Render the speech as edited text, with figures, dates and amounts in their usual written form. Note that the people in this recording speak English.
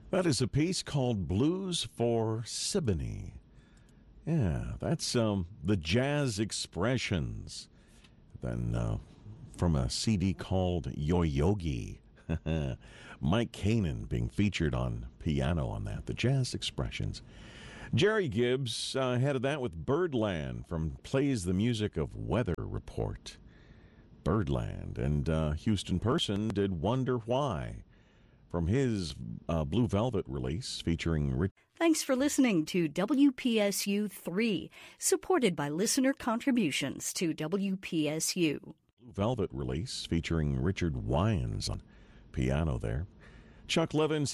That is a piece called Blues for Siboney. Yeah, that's the Jazz Expressions. Then from a CD called Yo Yogi. Mike Kanan being featured on piano on that, the Jazz Expressions. Jerry Gibbs headed that with Birdland from Plays the Music of Weather Report. Birdland. And Houston Person did Wonder Why from his Blue Velvet release featuring Rich. Thanks for listening to WPSU 3, supported by listener contributions to WPSU. Blue Velvet release featuring Richard Wyans on piano there. Chuck Levins